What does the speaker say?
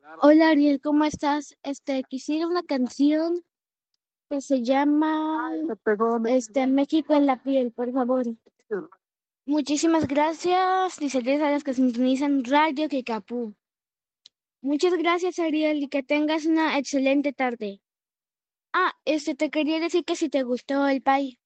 Hola Ariel, ¿cómo estás? Quisiera una canción que se llama México en la piel, por favor. Muchísimas gracias y saludos a los que sintonizan Radio Kikapú. Muchas gracias Ariel y que tengas una excelente tarde. Te quería decir que si te gustó el país.